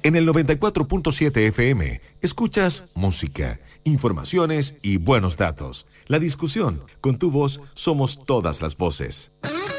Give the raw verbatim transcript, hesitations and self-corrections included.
En el noventa y cuatro punto siete F M, escuchas música, informaciones y buenos datos. La discusión, con tu voz, somos todas las voces.